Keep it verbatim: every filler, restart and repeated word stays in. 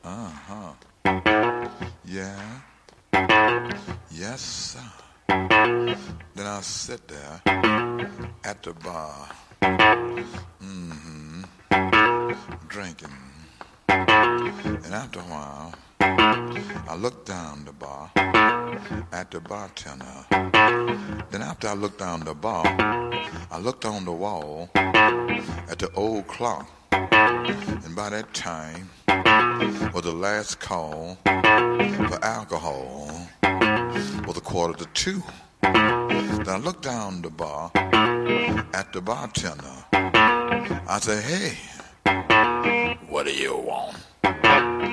Uh-huh. Yeah. Yes, sir. Then I sit there at the bar, mm-hmm, drinking. And after a while, I looked down the bar at the bartender. Then after I looked down the bar, I looked on the wall at the old clock. And by that time was the last call for alcohol was a quarter to two. Then I looked down the bar at the bartender. I said, hey, what do you want?